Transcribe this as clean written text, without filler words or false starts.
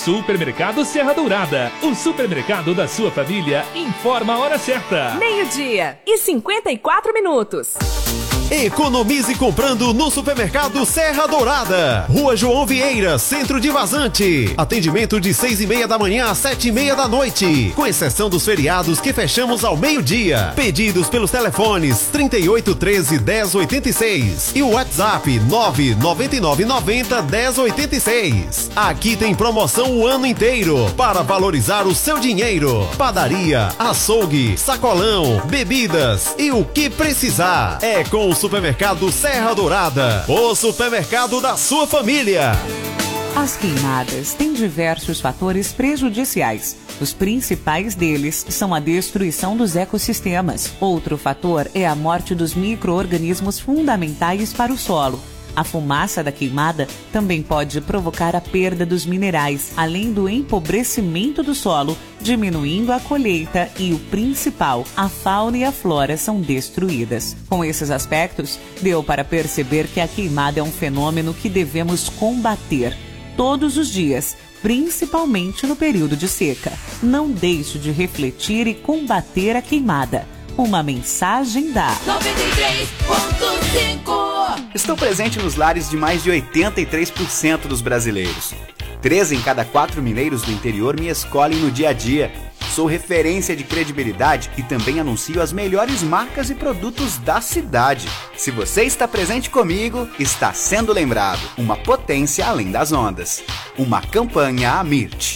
Supermercado Serra Dourada, o supermercado da sua família, informa a hora certa. 12:54. Economize comprando no Supermercado Serra Dourada. Rua João Vieira, Centro de Vazante. Atendimento de 6:30 da manhã às 7:30 da noite. Com exceção dos feriados que fechamos ao meio-dia. Pedidos pelos telefones 3813-1086 e o WhatsApp 99990-1086. Aqui tem promoção o ano inteiro para valorizar o seu dinheiro. Padaria, açougue, sacolão, bebidas e o que precisar. É com o Supermercado Serra Dourada, o supermercado da sua família. As queimadas têm diversos fatores prejudiciais. Os principais deles são a destruição dos ecossistemas. Outro fator é a morte dos micro-organismos fundamentais para o solo. A fumaça da queimada também pode provocar a perda dos minerais, além do empobrecimento do solo, diminuindo a colheita e o principal, a fauna e a flora são destruídas. Com esses aspectos, deu para perceber que a queimada é um fenômeno que devemos combater todos os dias, principalmente no período de seca. Não deixe de refletir e combater a queimada. Uma mensagem da 93.5. Estou presente nos lares de mais de 83% dos brasileiros. 3 em cada 4 mineiros do interior me escolhem no dia a dia. Sou referência de credibilidade e também anuncio as melhores marcas e produtos da cidade. Se você está presente comigo, está sendo lembrado. Uma potência além das ondas. Uma campanha Amirt.